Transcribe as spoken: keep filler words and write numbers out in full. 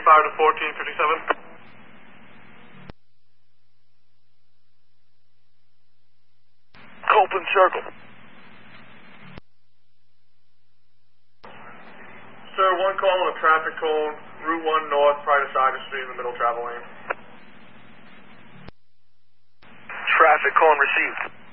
five to fourteen fifty-seven. Copeland Circle. Sir, one call on a traffic cone, Route one North, prior to Cider Street in the middle travel lane. Traffic cone received.